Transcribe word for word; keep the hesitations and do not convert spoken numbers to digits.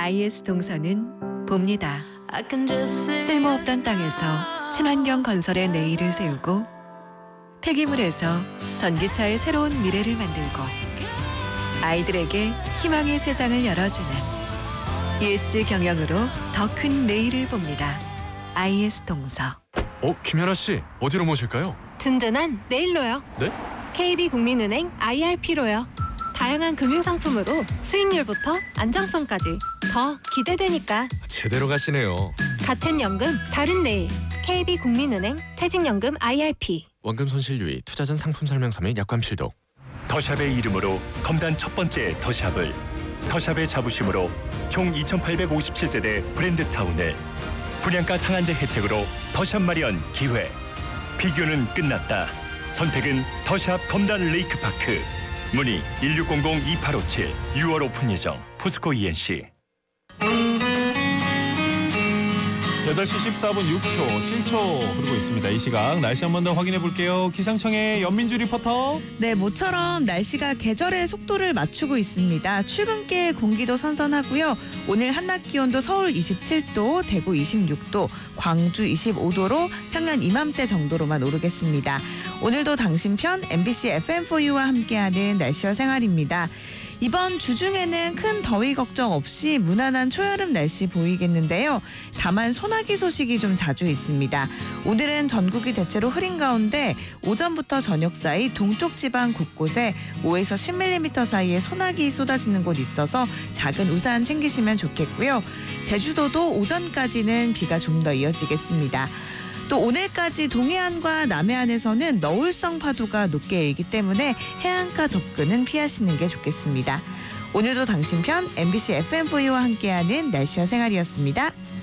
아이에스 동서는 봅니다. 쓸모없던 땅에서 친환경 건설의 내일을 세우고 폐기물에서 전기차의 새로운 미래를 만들고 아이들에게 희망의 세상을 열어주는 이에스지 경영으로 더 큰 내일을 봅니다. 아이에스 동서. 어, 김연아 씨, 어디로 모실까요? 든든한 내일로요. 네? 케이비국민은행 아이알피로요. 다양한 금융상품으로 수익률부터 안정성까지 더 기대되니까. 제대로 가시네요. 같은 연금 다른 내일. 케이비국민은행 퇴직연금 아이알피. 원금 손실 유의, 투자 전 상품 설명서 및 약관 필독. 더샵의 이름으로 검단 첫 번째 더샵을, 더샵의 자부심으로 총 이천팔백오십칠 세대 브랜드타운을, 분양가 상한제 혜택으로 더샵 마련 기회. 비교는 끝났다. 선택은 더샵 검단 레이크파크. 문의 일육공공 이팔오칠. 유월 오픈 예정. 포스코 이엔씨. 여덟 시 십사 분 육 초, 칠 초 흐르고 있습니다. 이 시각 날씨 한 번 더 확인해 볼게요. 기상청의 연민주 리포터. 네, 모처럼 날씨가 계절의 속도를 맞추고 있습니다. 출근길 공기도 선선하고요. 오늘 한낮 기온도 서울 이십칠 도, 대구 이십육 도, 광주 이십오 도로 평년 이맘때 정도로만 오르겠습니다. 오늘도 당신편 엠비씨 에프엠포유와 함께하는 날씨와 생활입니다. 이번 주 중에는 큰 더위 걱정 없이 무난한 초여름 날씨 보이겠는데요. 다만 소나기 소식이 좀 자주 있습니다. 오늘은 전국이 대체로 흐린 가운데 오전부터 저녁 사이 동쪽 지방 곳곳에 오에서 십 밀리미터 사이에 소나기 쏟아지는 곳 있어서 작은 우산 챙기시면 좋겠고요. 제주도도 오전까지는 비가 좀 더 이어지겠습니다. 또 오늘까지 동해안과 남해안에서는 너울성 파도가 높게 일기 때문에 해안가 접근은 피하시는 게 좋겠습니다. 오늘도 당신 편 엠비씨 에프엠포유와 함께하는 날씨와 생활이었습니다.